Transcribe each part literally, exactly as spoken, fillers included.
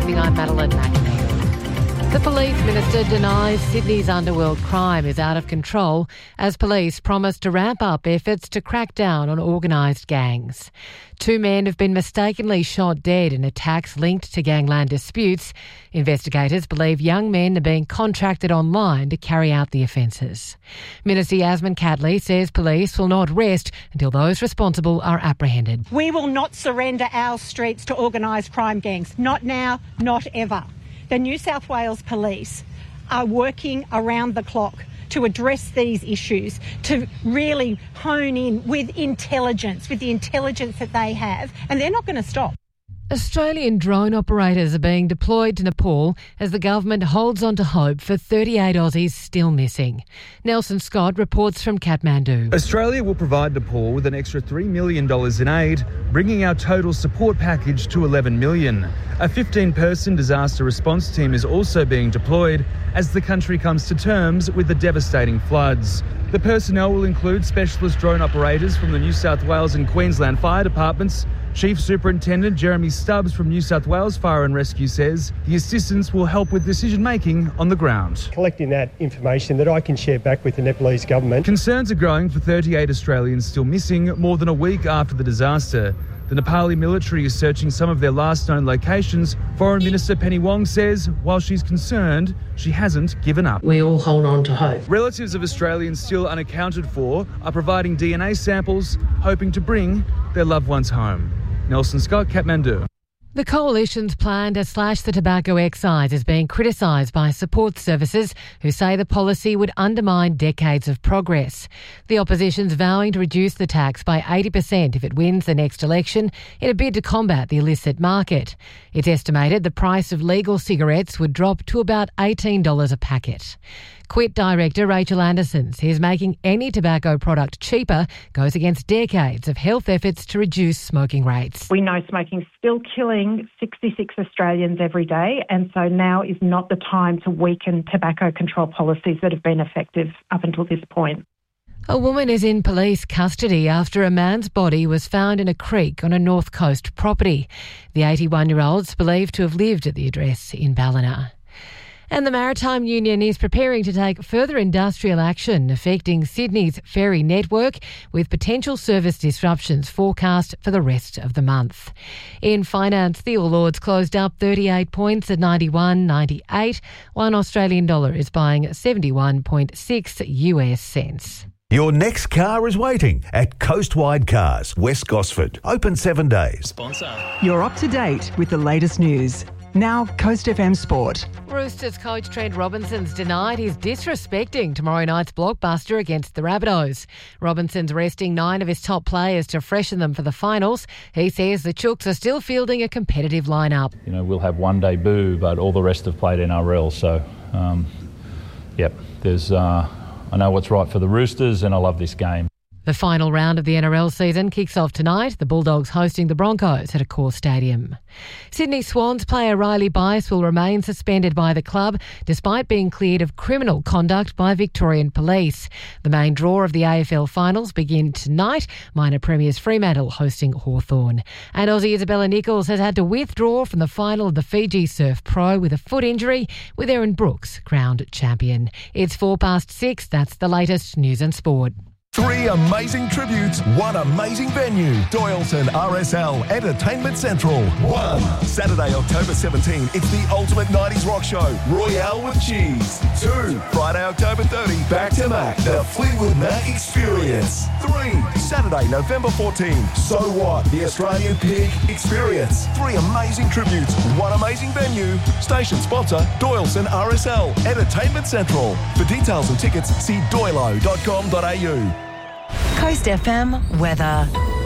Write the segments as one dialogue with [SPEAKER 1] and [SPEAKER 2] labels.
[SPEAKER 1] Briefing, I'm Madeline McNeil. The police minister denies Sydney's underworld crime is out of control as police promise to ramp up efforts to crack down on organised gangs. Two men have been mistakenly shot dead in attacks linked to gangland disputes. Investigators believe young men are being contracted online to carry out the offences. Minister Yasmin Catley says police will not rest until those responsible are apprehended.
[SPEAKER 2] We will not surrender our streets to organised crime gangs. Not now, not ever. The New South Wales Police are working around the clock to address these issues, to really hone in with intelligence, with the intelligence that they have, and they're not going to stop.
[SPEAKER 1] Australian drone operators are being deployed to Nepal as the government holds on to hope for thirty-eight Aussies still missing. Nelson Scott reports from Kathmandu.
[SPEAKER 3] Australia will provide Nepal with an extra three million dollars in aid, bringing our total support package to eleven million dollars. A fifteen-person disaster response team is also being deployed as the country comes to terms with the devastating floods. The personnel will include specialist drone operators from the New South Wales and Queensland Fire Departments. Chief Superintendent Jeremy Stubbs from New South Wales Fire and Rescue says the assistance will help with decision-making on the ground.
[SPEAKER 4] Collecting that information that I can share back with the Nepalese government.
[SPEAKER 3] Concerns are growing for thirty-eight Australians still missing more than a week after the disaster. The Nepali military is searching some of their last known locations. Foreign Minister Penny Wong says while she's concerned, she hasn't given up.
[SPEAKER 5] We all hold on to hope.
[SPEAKER 3] Relatives of Australians still unaccounted for are providing D N A samples, hoping to bring their loved ones home. Nelson Scott, Kathmandu.
[SPEAKER 1] The Coalition's plan to slash the tobacco excise is being criticised by support services who say the policy would undermine decades of progress. The opposition's vowing to reduce the tax by eighty percent if it wins the next election in a bid to combat the illicit market. It's estimated the price of legal cigarettes would drop to about eighteen dollars a packet. Quit director Rachel Anderson says making any tobacco product cheaper goes against decades of health efforts to reduce smoking rates.
[SPEAKER 6] We know smoking's still killing sixty-six Australians every day, and so now is not the time to weaken tobacco control policies that have been effective up until this point.
[SPEAKER 1] A woman is in police custody after a man's body was found in a creek on a North Coast property. The eighty-one-year-old's believed to have lived at the address in Ballina. And the Maritime Union is preparing to take further industrial action affecting Sydney's ferry network, with potential service disruptions forecast for the rest of the month. In finance, the All Ords closed up thirty-eight points at ninety-one ninety-eight. One Australian dollar is buying seventy-one point six U S cents.
[SPEAKER 7] Your next car is waiting at Coastwide Cars, West Gosford. Open seven days.
[SPEAKER 8] Sponsor.
[SPEAKER 9] You're up to date with the latest news. Now, Coast F M Sport.
[SPEAKER 1] Roosters coach Trent Robinson's denied he's disrespecting tomorrow night's blockbuster against the Rabbitohs. Robinson's resting nine of his top players to freshen them for the finals. He says the Chooks are still fielding a competitive lineup.
[SPEAKER 10] You know, we'll have one debut, but all the rest have played N R L. So, um, yep, there's. Uh, I know what's right for the Roosters, and I love this game.
[SPEAKER 1] The final round of the N R L season kicks off tonight, the Bulldogs hosting the Broncos at Accor Stadium. Sydney Swans player Riley Bice will remain suspended by the club despite being cleared of criminal conduct by Victorian Police. The main draw of the A F L finals begin tonight, minor premiers Fremantle hosting Hawthorn. And Aussie Isabella Nichols has had to withdraw from the final of the Fiji Surf Pro with a foot injury, with Erin Brooks crowned champion. It's four past six, that's the latest news and sport.
[SPEAKER 7] Three amazing tributes, one amazing venue. Doyleton R S L Entertainment Central. One, Saturday, October seventeenth, it's the ultimate nineties rock show, Royale with Cheese. Two, Friday, October thirtieth, Back to Mac, the Fleetwood Mac Experience. Three, Saturday, November fourteenth, So What, the Australian Pig Experience. Three amazing tributes, one amazing venue. Station sponsor, Doyleton R S L Entertainment Central. For details and tickets, see doylo dot com dot a u.
[SPEAKER 11] Coast F M weather.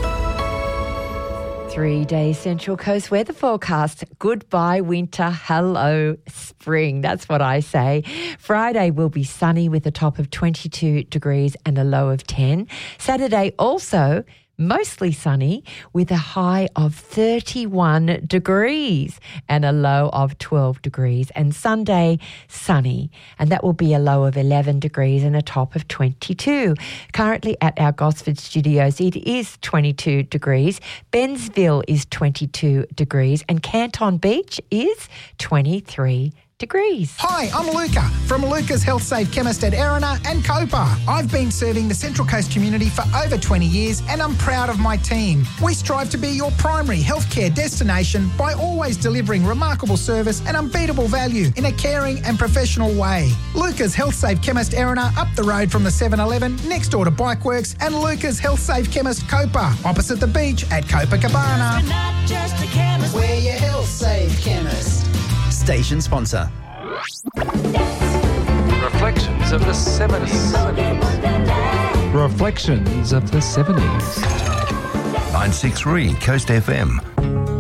[SPEAKER 11] Three-day Central Coast weather forecast. Goodbye winter, hello spring. That's what I say. Friday will be sunny with a top of twenty-two degrees and a low of ten. Saturday also mostly sunny with a high of thirty-one degrees and a low of twelve degrees. And Sunday, sunny, and that will be a low of eleven degrees and a top of twenty-two. Currently at our Gosford studios, it is twenty-two degrees. Bensville is twenty-two degrees and Canton Beach is twenty-three degrees.
[SPEAKER 5] Hi, I'm Luca from Luca's Health Save Chemist at Erina and Copa. I've been serving the Central Coast community for over twenty years and I'm proud of my team. We strive to be your primary healthcare destination by always delivering remarkable service and unbeatable value in a caring and professional way. Luca's Health Save Chemist Erina up the road from the seven eleven next door to Bikeworks, and Luca's Health Save Chemist Copa opposite the beach at Copacabana.
[SPEAKER 8] We're not just a chemist,
[SPEAKER 5] we're your Health Save Chemist.
[SPEAKER 12] Station sponsor.
[SPEAKER 13] Reflections of the seventies. Reflections of the seventies.
[SPEAKER 14] nine six three Coast F M.